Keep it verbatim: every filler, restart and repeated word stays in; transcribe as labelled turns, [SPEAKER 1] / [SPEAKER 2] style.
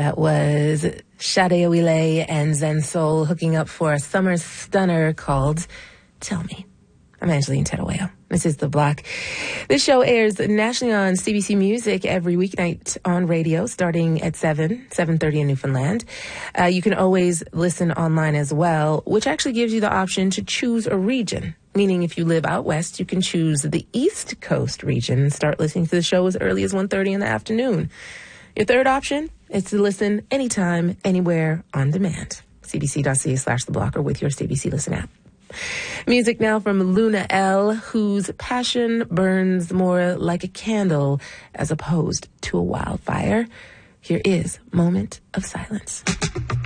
[SPEAKER 1] That was Sade Awile and Zen Soul hooking up for a summer stunner called Tell Me. I'm Angeline Tedaweo. This is The Block. This show airs nationally on C B C Music every weeknight on radio starting at seven, seven thirty in Newfoundland. Uh, you can always listen online as well, which actually gives you the option to choose a region. Meaning if you live out west, you can choose the East Coast region and start listening to the show as early as one thirty in the afternoon. Your third option is to listen anytime, anywhere, on demand. cbc.ca slash the block or with your C B C Listen app. Music now from Luna L, whose passion burns more like a candle as opposed to a wildfire. Here is Moment of Silence.